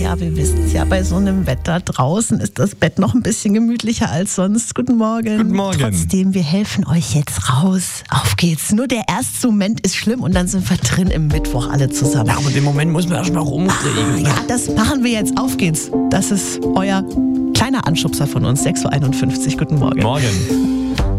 Ja, wir wissen es ja, bei so einem Wetter draußen ist das Bett noch ein bisschen gemütlicher als sonst. Guten Morgen. Guten Morgen. Trotzdem, wir helfen euch jetzt raus. Auf geht's. Nur der erste Moment ist schlimm und dann sind wir drin im Mittwoch alle zusammen. Ja, aber den Moment muss man erstmal rumkriegen. Ja, das machen wir jetzt. Auf geht's. Das ist euer kleiner Anschubser von uns. 6.51 Uhr. Guten Morgen. Morgen.